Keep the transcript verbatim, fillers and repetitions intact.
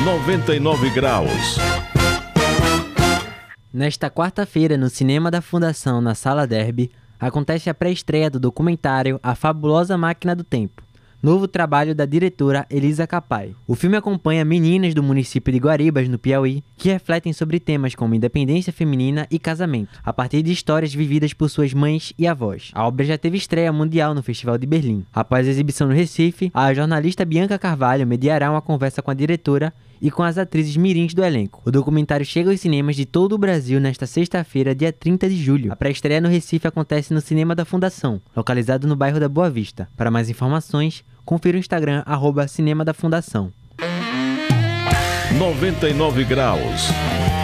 noventa e nove graus. Nesta quarta-feira, no Cinema da Fundação, na Sala Derby, acontece a pré-estreia do documentário A Fabulosa Máquina do Tempo, novo trabalho da diretora Elisa Capai. O filme acompanha meninas do município de Guaribas, no Piauí, que refletem sobre temas como independência feminina e casamento, a partir de histórias vividas por suas mães e avós. A obra já teve estreia mundial no Festival de Berlim. Após a exibição no Recife, a jornalista Bianca Carvalho mediará uma conversa com a diretora e com as atrizes mirins do elenco. O documentário chega aos cinemas de todo o Brasil nesta sexta-feira, dia trinta de julho. A pré-estreia no Recife acontece no Cinema da Fundação, localizado no bairro da Boa Vista. Para mais informações, confira o Instagram, arroba Cinema da Fundação. noventa e nove graus.